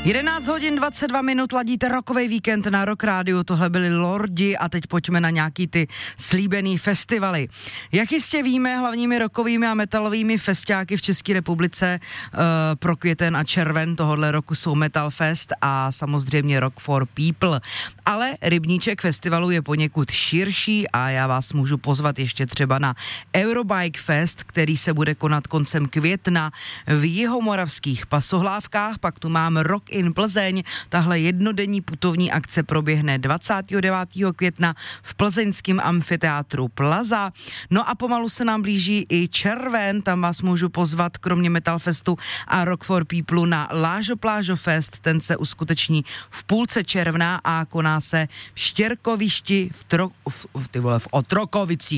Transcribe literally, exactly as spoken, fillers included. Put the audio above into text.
jedenáct hodin dvacet dva minut, ladíte rokový víkend na Rock Rádiu, tohle byli Lordi a teď pojďme na nějaký ty slíbený festivaly. Jak jistě víme, hlavními rockovými a metalovými festiáky v České republice uh, pro květen a červen tohohle roku jsou Metal Fest a samozřejmě Rock for People. Ale rybníček festivalu je poněkud širší a já vás můžu pozvat ještě třeba na Eurobike Fest, který se bude konat koncem května v jihomoravských Pasohlávkách, pak tu máme Rock in Plzeň, tahle jednodenní putovní akce proběhne dvacátého devátého května v plzeňském amfiteátru Plaza. No a pomalu se nám blíží i červen, tam vás můžu pozvat kromě Metal Festu a Rock for People na Lážo Plážo Fest, ten se uskuteční v půlce června a koná se v Štěrkovišti v, tro, v, ty vole, v Otrokovicích.